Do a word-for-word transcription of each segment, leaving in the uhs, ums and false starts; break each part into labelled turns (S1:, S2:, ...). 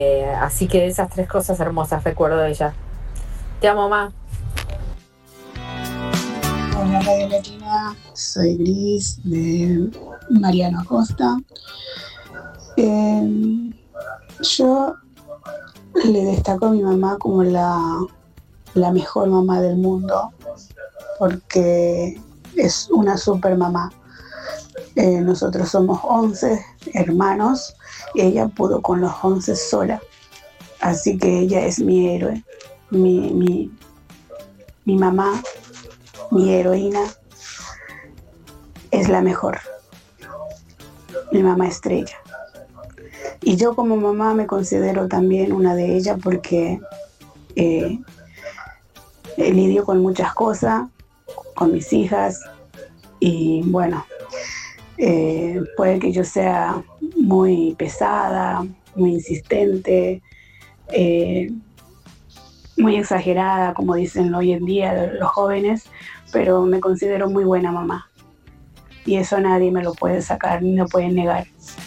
S1: Eh, así que esas tres cosas hermosas recuerdo de ella. Te amo, mamá.
S2: Hola Radio Latina, soy Gris de Mariano Acosta. Eh, yo le destaco a mi mamá como la, la mejor mamá del mundo porque es una super mamá. Eh, nosotros somos once hermanos y ella pudo con los once sola. Así que ella es mi héroe, mi, mi, mi mamá, mi heroína. Es la mejor, mi mamá estrella. Y yo como mamá me considero también una de ellas porque eh, lidio con muchas cosas, con mis hijas, y bueno, eh, puede que yo sea muy pesada, muy insistente, eh, muy exagerada, como dicen hoy en día los jóvenes, pero me considero muy buena mamá. Y eso nadie me lo puede sacar ni me puede negar.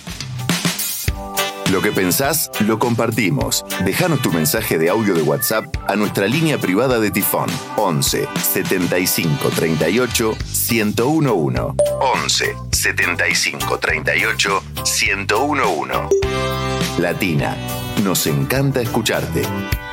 S3: Lo que pensás, lo compartimos. Déjanos tu mensaje de audio de WhatsApp a nuestra línea privada de Tifón. once setenta y cinco treinta y ocho ciento uno. once setenta y cinco treinta y ocho ciento uno. Latina, nos encanta escucharte.